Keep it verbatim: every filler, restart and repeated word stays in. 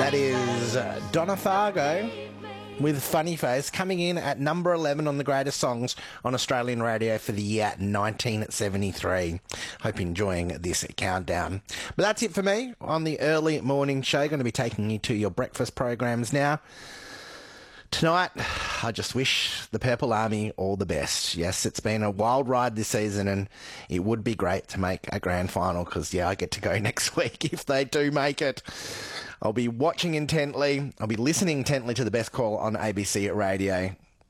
That is uh, Donna Fargo with Funny Face, coming in at number eleven on the greatest songs on Australian radio for the year nineteen seventy-three. Hope you're enjoying this countdown. But that's it for me on the early morning show. Going to be taking you to your breakfast programs now. Tonight, I just wish the Purple Army all the best. Yes, it's been a wild ride this season, and it would be great to make a grand final because, yeah, I get to go next week if they do make it. I'll be watching intently. I'll be listening intently to the best call on A B C Radio.